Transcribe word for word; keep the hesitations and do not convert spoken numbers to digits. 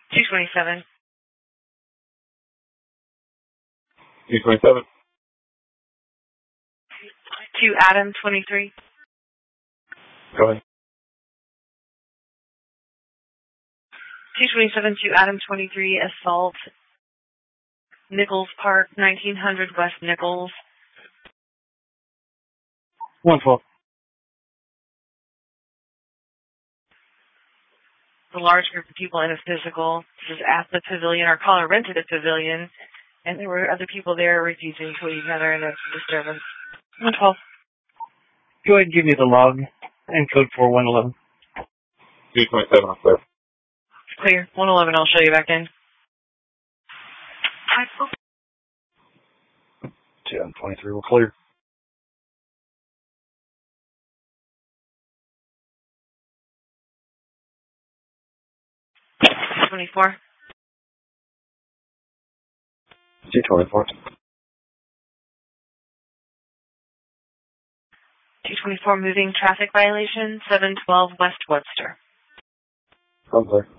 two twenty-seven. two twenty-seven. two Adam twenty-three. Go ahead. two twenty-seven to Adam twenty-three, assault, Nichols Park, nineteen hundred West Nichols. one twelve. A large group of people in a physical. This is at the pavilion. Our caller rented a pavilion, and there were other people there refusing to each other in a disturbance. one twelve. Go ahead and give me the log and code for one eleven. two twenty-seven, I'm clear. Clear. one eleven, I'll show you back in. ten twenty-three, we're clear. twenty-four. two twenty-four. two twenty-four, moving traffic violation, seven twelve West Webster. I'm clear.